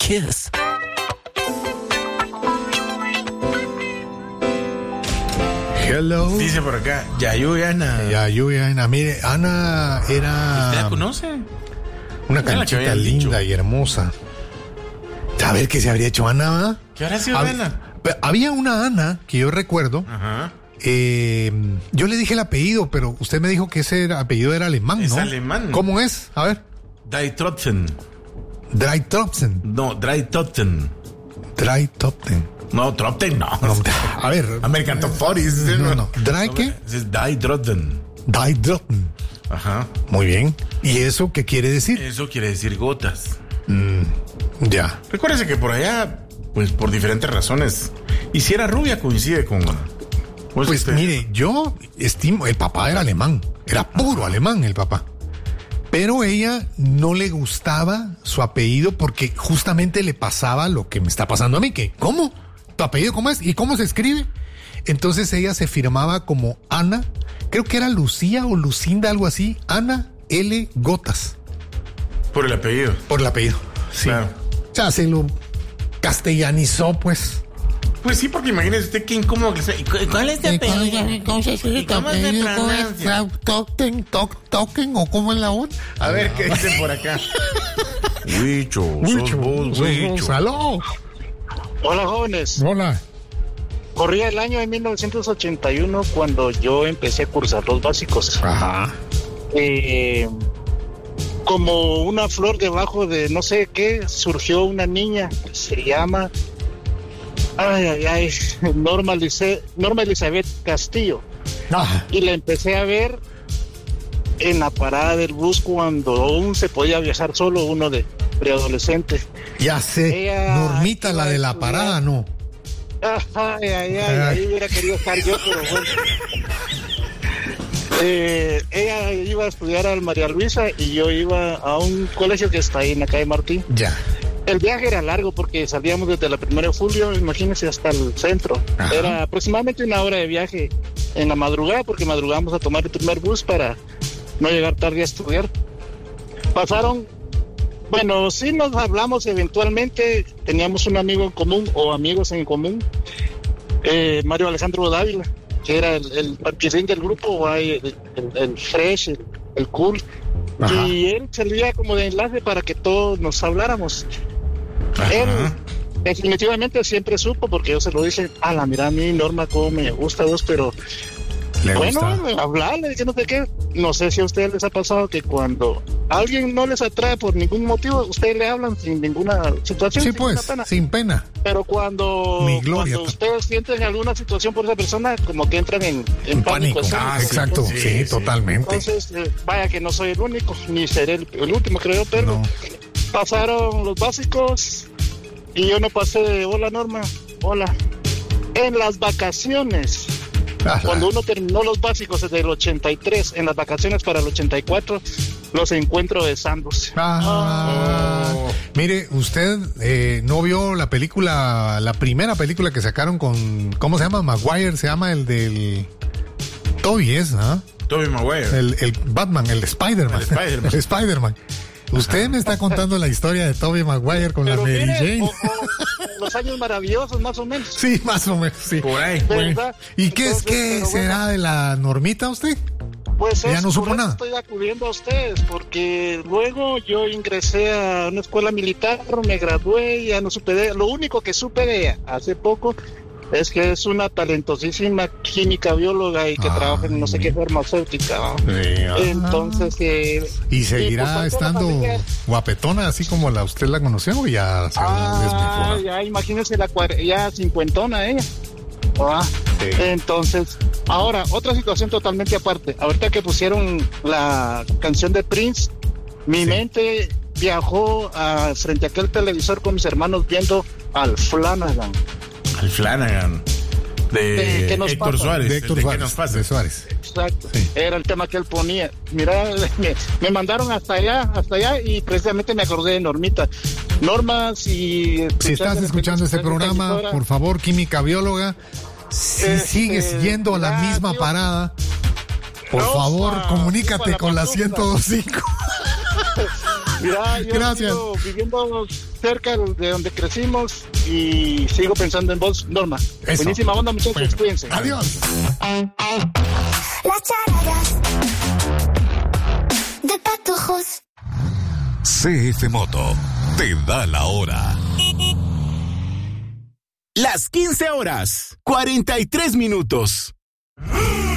Kiss. Hello. Dice por acá, Yayu y Ana. Yayu y Ana. Mire, Ana era... ¿Usted la conoce? Una canchita linda y hermosa. A ver qué se habría hecho Ana, ¿verdad? ¿Qué habrá sido Ana? Había una Ana que yo recuerdo. Ajá. Yo le dije el apellido, pero usted me dijo que ese apellido era alemán, ¿no? Es alemán. ¿Cómo es? A ver. Dreitrotzen. Dreitrotzen. No, Dreitrotzen. Dreitrotzen. No, Tropten no. A ver. American Top 40. No. ¿Dry qué? Es Dreitrotzen. Dreitrotzen. Ajá. Muy bien. ¿Y eso qué quiere decir? Eso quiere decir gotas. Ya. Recuérdese que por allá, pues por diferentes razones, y si era rubia coincide con... Pues mire, yo estimo, el papá era alemán, era puro alemán el papá. Pero ella no le gustaba su apellido porque justamente le pasaba lo que me está pasando a mí, que ¿cómo? ¿Tu apellido cómo es? ¿Y cómo se escribe? Entonces ella se firmaba como Ana, creo que era Lucía o Lucinda, algo así, Ana L. Gotas. Por el apellido. Por el apellido, sí. Claro. O sea, se lo castellanizó, pues. Pues sí, porque imagínese usted qué incómodo que sea. ¿Cuál es tu apellido? ¿Cómo se escribe tu apellido? ¿Token o cómo es la onda? A ver, ¿qué dicen por acá? Huicho, ¡Aló! Hola, jóvenes. Hola. Corría el año de 1981 cuando yo empecé a cursar los básicos. Ajá. Como una flor debajo de no sé qué, surgió una niña, se llama Norma Elizabeth Castillo. Ajá. Y la empecé a ver en la parada del bus cuando aún se podía viajar solo uno de preadolescente. Ya sé, Normita, la de la parada, ¿no? Ahí hubiera querido estar yo, pero bueno. Ella iba a estudiar al María Luisa y yo iba a un colegio que está ahí en la calle Martín. Ya. El viaje era largo porque salíamos desde la 1 de julio, imagínense, hasta el centro. Ajá. Era aproximadamente 1 hora de viaje en la madrugada porque madrugamos a tomar el primer bus para no llegar tarde a estudiar. Pasaron, bueno, sí nos hablamos eventualmente, teníamos un amigo en común o amigos en común, Mario Alejandro Dávila, que era el parquicín del grupo, el fresh, el cool. Ajá. Y él servía como de enlace para que todos nos habláramos. Ajá. Él definitivamente siempre supo, porque yo se lo dije, mira a mí, Norma, cómo me gusta vos, pero bueno, hablarle, que no sé qué. No sé si a ustedes les ha pasado que cuando alguien no les atrae por ningún motivo, ustedes le hablan sin ninguna situación. Sí, pues, sin pena. Pero cuando ustedes sienten alguna situación por esa persona, como que entran en pánico. Exacto, sí, totalmente. Entonces, vaya que no soy el único, ni seré el último, creo, pero pasaron los básicos y yo no pasé de hola, Norma, hola. En las vacaciones, cuando uno terminó los básicos desde el 83, en las vacaciones para el 84, los encuentro besándose. Mire, usted no vio la película, la primera película que sacaron con, ¿cómo se llama? Maguire, se llama el del Tobey, Tobey Maguire. El Batman, el Spider-Man. El Spider-Man. Usted me está contando la historia de Tobey Maguire con la Mary Jane. Los años maravillosos, más o menos. Sí, más o menos, sí. Por ahí. Bueno. ¿Y qué será de la Normita usted? Pues ya no supo nada. Estoy acudiendo a ustedes, porque luego yo ingresé a una escuela militar, me gradué y ya no supe de ella. Lo único que supe de ella hace poco es que es una talentosísima química bióloga y que trabaja en no sé qué farmacéutica, ¿no? Sí, entonces ¿y seguirá estando guapetona así como usted la conoció o ya se desmejoró? Ya imagínese ya cincuentona ella. Sí. Entonces, ahora otra situación totalmente aparte. Ahorita que pusieron la canción de Prince, mi mente viajó frente a aquel televisor con mis hermanos viendo al Flanagan. Al Flanagan de Héctor Suárez. De Héctor Suárez. De Suárez. Exacto. Sí. Era el tema que él ponía. Mira, me mandaron hasta allá y precisamente me acordé de Normita. Norma, si estás escuchando este programa, por favor, química bióloga, si sigues yendo a la misma parada, por favor, comunícate con la 102.5. Mira, yo Gracias. sigo viviendo cerca de donde crecimos y sigo pensando en vos, Norma. Eso. Buenísima onda, muchachos, Bueno, cuídense. adiós. Las charadas de Patojos. CF Moto te da la hora. Las 15 horas, 43 minutos.